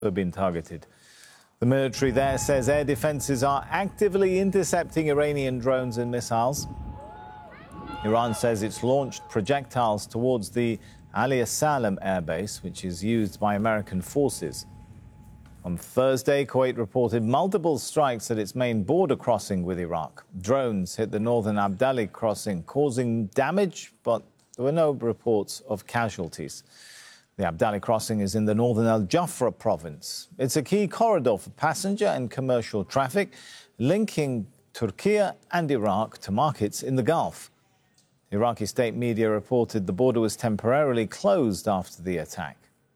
have been targeted. The military there says air defenses are actively intercepting Iranian drones and missiles. Iran says it's launched projectiles towards the Ali Salam airbase, which is used by American forces. On Thursday, Kuwait reported multiple strikes at its main border crossing with Iraq. Drones hit the northern Abdali crossing, causing damage, but there were no reports of casualties. The Abdali crossing is in the northern Al Jafra province. It's a key corridor for passenger and commercial traffic, linking Turkey and Iraq to markets in the Gulf. Iraqi state media reported the border was temporarily closed after the attack.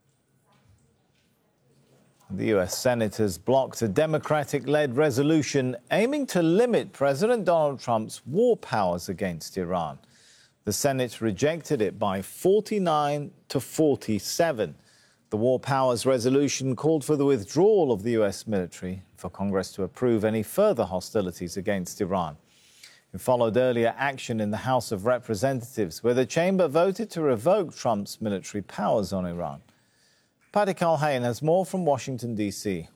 The U.S. Senate has blocked a Democratic-led resolution aiming to limit President Donald Trump's war powers against Iran. The Senate rejected it by 49 to 47. The war powers resolution called for the withdrawal of the U.S. military, for Congress to approve any further hostilities against Iran. It followed earlier action in the House of Representatives, where the chamber voted to revoke Trump's military powers on Iran. Paddy Culhane has more from Washington, D.C.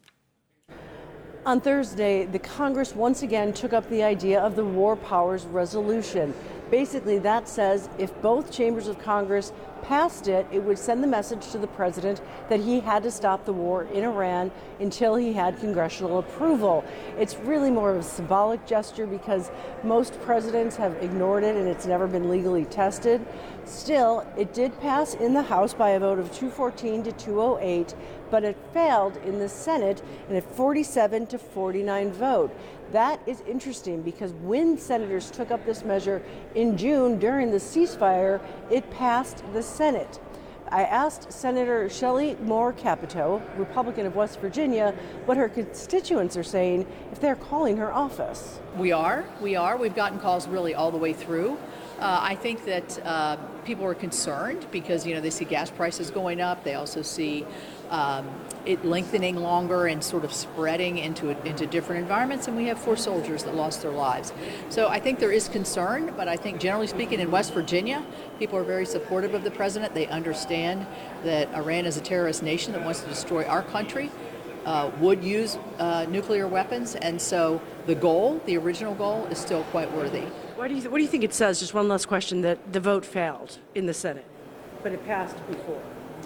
On Thursday, the Congress once again took up the idea of the War Powers Resolution. Basically, that says if both chambers of Congress passed it, it would send the message to the president that he had to stop the war in Iran until he had congressional approval. It's really more of a symbolic gesture because most presidents have ignored it and it's never been legally tested. Still, it did pass in the House by a vote of 214 to 208, but it failed in the Senate in a 47 to 49 vote. That is interesting because when senators took up this measure in June during the ceasefire, it passed the Senate. I asked Senator Shelley Moore Capito, Republican of West Virginia, what her constituents are saying if they're calling her office. We are. We've gotten calls really all the way through. I think that people are concerned because, they see gas prices going up. They also see it lengthening longer and sort of spreading into different environments. And we have 4 soldiers that lost their lives. So I think there is concern, but I think generally speaking in West Virginia, people are very supportive of the president. They understand that Iran is a terrorist nation that wants to destroy our country, would use nuclear weapons. And so the original goal is still quite worthy. What do you think it says, just one last question, that the vote failed in the Senate, but it passed before?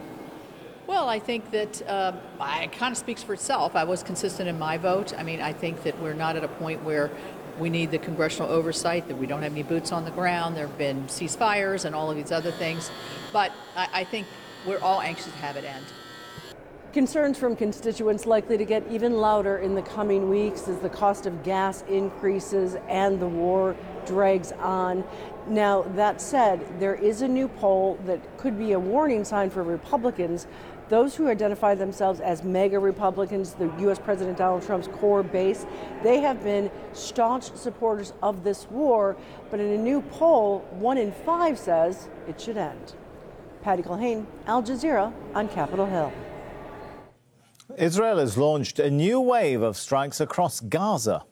Well, I think that it kind of speaks for itself. I was consistent in my vote. I mean, I think that we're not at a point where we need the congressional oversight, that we don't have any boots on the ground. There have been ceasefires and all of these other things. But I think we're all anxious to have it end. Concerns from constituents likely to get even louder in the coming weeks as the cost of gas increases and the war drags on. Now, that said, there is a new poll that could be a warning sign for Republicans. Those who identify themselves as MAGA Republicans, the U.S. President Donald Trump's core base, they have been staunch supporters of this war. But in a new poll, 1 in 5 says it should end. Paddy Culhane, Al Jazeera on Capitol Hill. Israel has launched a new wave of strikes across Gaza.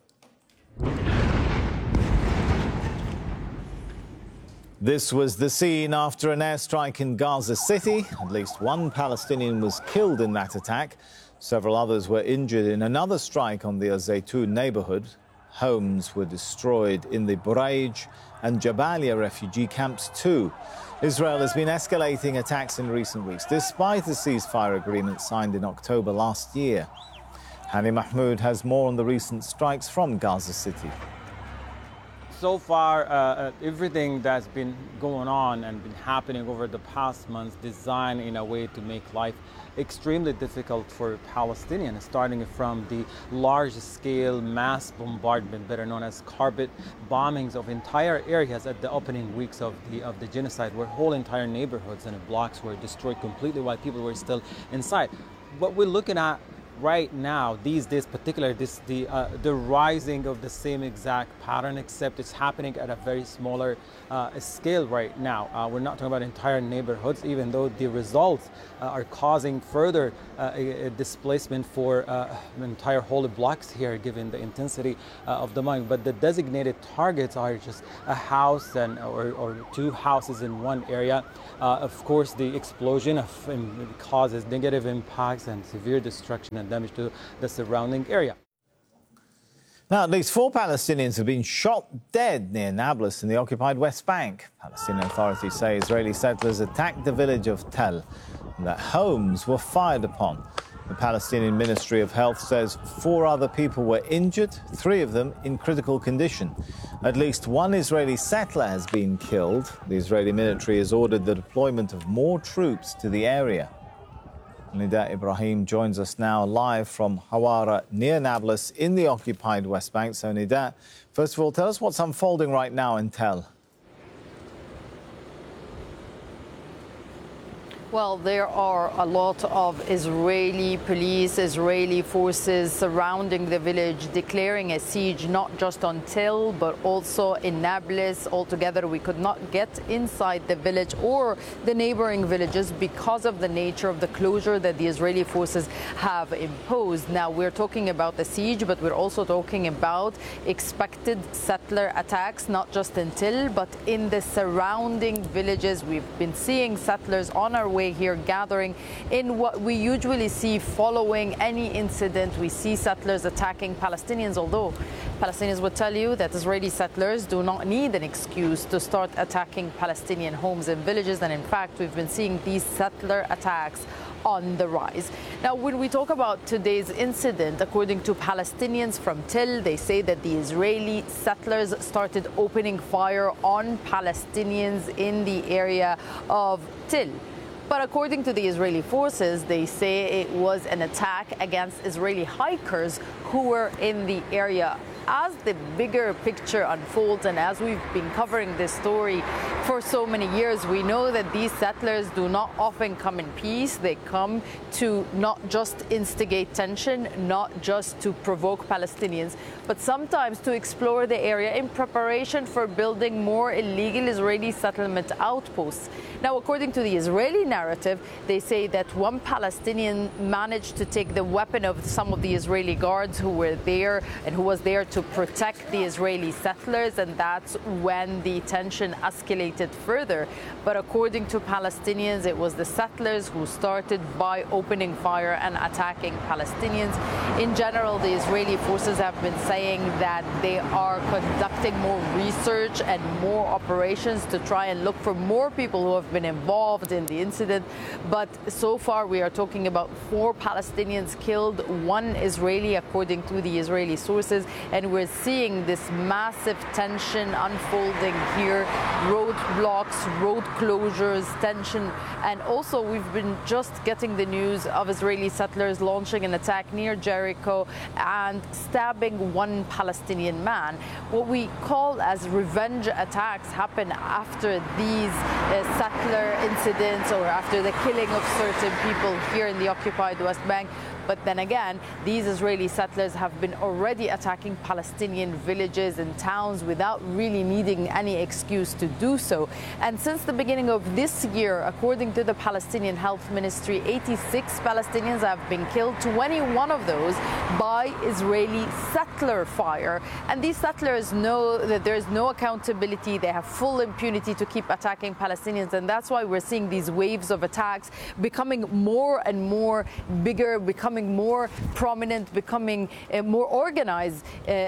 This was the scene after an airstrike in Gaza City. At least 1 Palestinian was killed in that attack. Several others were injured in another strike on the Al-Zaytun neighborhood. Homes were destroyed in the Buraij and Jabalia refugee camps too. Israel has been escalating attacks in recent weeks, despite a ceasefire agreement signed in October last year. Hani Mahmoud has more on the recent strikes from Gaza City. So far, everything that's been going on and been happening over the past months designed in a way to make life extremely difficult for Palestinians, starting from the large-scale mass bombardment, better known as carpet bombings of entire areas at the opening weeks of the genocide, where whole entire neighborhoods and blocks were destroyed completely while people were still inside. What we're looking at right now, these days, particularly the rising of the same exact pattern, except it's happening at a very smaller scale right now. We're not talking about entire neighborhoods, even though the results are causing further displacement for entire whole blocks here, given the intensity of the mine. But the designated targets are just a house or two houses in one area. Of course, the explosion causes negative impacts and severe destruction and damage to the surrounding area. Now, at least 4 Palestinians have been shot dead near Nablus in the occupied West Bank. Palestinian authorities say Israeli settlers attacked the village of Tel and that homes were fired upon. The Palestinian Ministry of Health says 4 other people were injured, 3 of them in critical condition. At least 1 Israeli settler has been killed. The Israeli military has ordered the deployment of more troops to the area. Nida Ibrahim joins us now live from Hawara near Nablus in the occupied West Bank. So Nida, first of all, tell us what's unfolding right now in Tel. Well, there are a lot of Israeli police, Israeli forces surrounding the village, declaring a siege not just on Tel, but also in Nablus. Altogether, we could not get inside the village or the neighboring villages because of the nature of the closure that the Israeli forces have imposed. Now, we're talking about the siege, but we're also talking about expected settler attacks, not just in Tel, but in the surrounding villages. We've been seeing settlers on our way here gathering in what we usually see following any incident. We see settlers attacking Palestinians, although Palestinians would tell you that Israeli settlers do not need an excuse to start attacking Palestinian homes and villages. And in fact, we've been seeing these settler attacks on the rise. Now, when we talk about today's incident, according to Palestinians from Tel, they say that the Israeli settlers started opening fire on Palestinians in the area of Tel. But according to the Israeli forces, they say it was an attack against Israeli hikers who were in the area. As the bigger picture unfolds, and as we've been covering this story for so many years, we know that these settlers do not often come in peace. They come to not just instigate tension, not just to provoke Palestinians, but sometimes to explore the area in preparation for building more illegal Israeli settlement outposts. Now, according to the Israeli narrative, they say that one Palestinian managed to take the weapon of some of the Israeli guards who were there and who was there to protect the Israeli settlers, and that's when the tension escalated further. But according to Palestinians, it was the settlers who started by opening fire and attacking Palestinians. In general, the Israeli forces have been saying that they are conducting more research and more operations to try and look for more people who have been involved in the incident. But so far, we are talking about 4 Palestinians killed, 1 Israeli, according to the Israeli sources. And we're seeing this massive tension unfolding here, roadblocks, road closures, tension. And also, we've been just getting the news of Israeli settlers launching an attack near Jericho and stabbing 1 Palestinian man. What we call as revenge attacks happen after these settler incidents or after the killing of certain people here in the occupied West Bank. But then again, these Israeli settlers have been already attacking Palestinian villages and towns without really needing any excuse to do so. And since the beginning of this year, according to the Palestinian Health Ministry, 86 Palestinians have been killed, 21 of those by Israeli settler fire. And these settlers know that there is no accountability. They have full impunity to keep attacking Palestinians. And that's why we're seeing these waves of attacks becoming more and more bigger, becoming more prominent, becoming more organized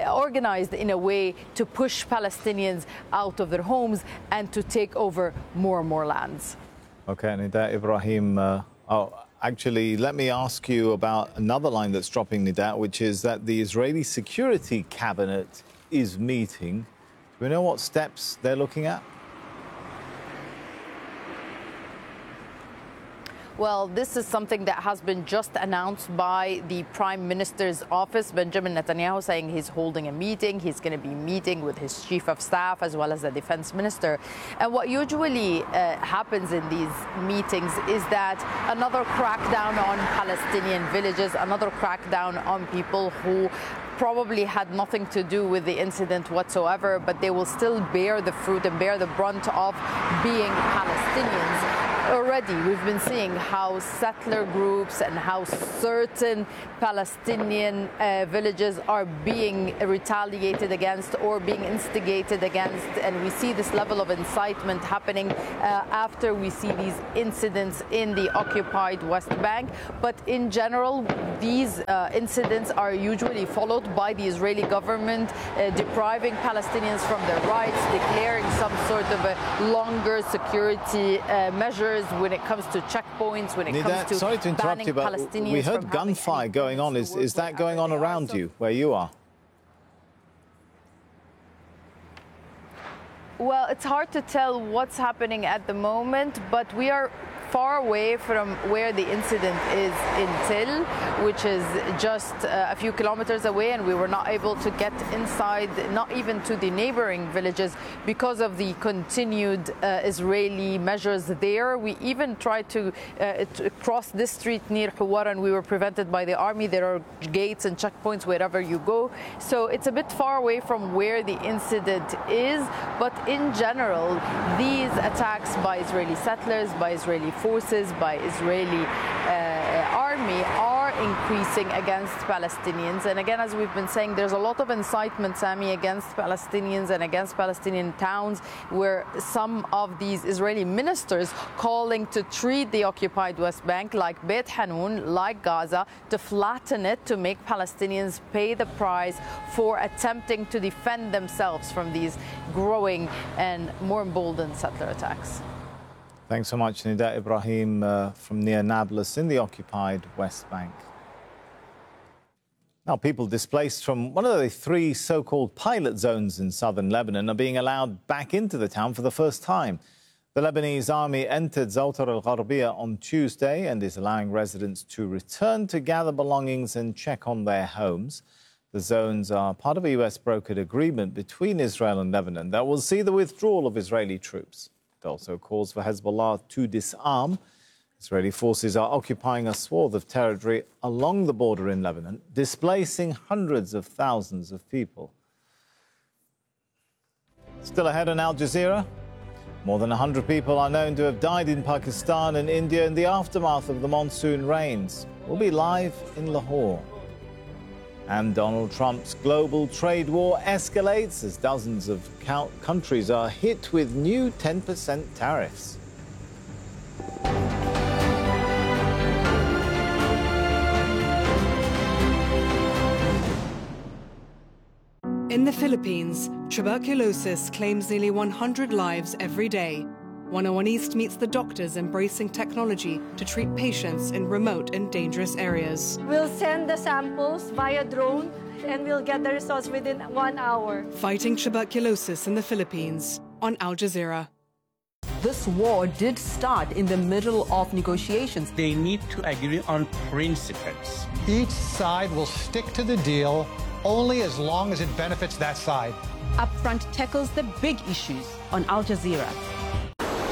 in a way to push Palestinians out of their homes and to take over more and more lands. Okay, Nida Ibrahim. Actually, let me ask you about another line that's dropping, Nida, which is that the Israeli Security Cabinet is meeting. Do we know what steps they're looking at? Well, this is something that has been just announced by the Prime Minister's office, Benjamin Netanyahu, saying he's holding a meeting. He's going to be meeting with his chief of staff as well as the defense minister. And what usually happens in these meetings is that another crackdown on Palestinian villages, another crackdown on people who probably had nothing to do with the incident whatsoever, but they will still bear the fruit and bear the brunt of being Palestinians. Already, we've been seeing how settler groups and how certain Palestinian villages are being retaliated against or being instigated against. And we see this level of incitement happening after we see these incidents in the occupied West Bank. But in general, these incidents are usually followed by the Israeli government depriving Palestinians from their rights, declaring some sort of a longer security measures when it comes to checkpoints, when it comes to sorry to interrupt you, but Palestinians. We heard gunfire going on. Is that going on around you, where you are? Well, it's hard to tell what's happening at the moment, but we are far away from where the incident is in Til, which is just a few kilometers away, and we were not able to get inside, not even to the neighboring villages, because of the continued Israeli measures there. We even tried to cross this street near Huwara, and we were prevented by the army. There are gates and checkpoints wherever you go. So it's a bit far away from where the incident is, but in general, these attacks by Israeli settlers, by Israeli forces, by Israeli army are increasing against Palestinians. And again, as we've been saying, there's a lot of incitement, Sami, against Palestinians and against Palestinian towns, where some of these Israeli ministers calling to treat the occupied West Bank like Beit Hanun, like Gaza, to flatten it, to make Palestinians pay the price for attempting to defend themselves from these growing and more emboldened settler attacks. Thanks so much, Nida Ibrahim, from near Nablus in the occupied West Bank. Now, people displaced from one of the three so-called pilot zones in southern Lebanon are being allowed back into the town for the first time. The Lebanese army entered Zawtar al-Gharbiyah on Tuesday and is allowing residents to return to gather belongings and check on their homes. The zones are part of a US-brokered agreement between Israel and Lebanon that will see the withdrawal of Israeli troops. It also calls for Hezbollah to disarm. Israeli forces are occupying a swath of territory along the border in Lebanon, displacing hundreds of thousands of people. Still ahead on Al Jazeera, more than 100 people are known to have died in Pakistan and India in the aftermath of the monsoon rains. We'll be live in Lahore. And Donald Trump's global trade war escalates as dozens of countries are hit with new 10% tariffs. In the Philippines, tuberculosis claims nearly 100 lives every day. 101 East meets the doctors embracing technology to treat patients in remote and dangerous areas. We'll send the samples via drone and we'll get the results within 1 hour. Fighting tuberculosis in the Philippines on Al Jazeera. This war did start in the middle of negotiations. They need to agree on principles. Each side will stick to the deal only as long as it benefits that side. Upfront tackles the big issues on Al Jazeera.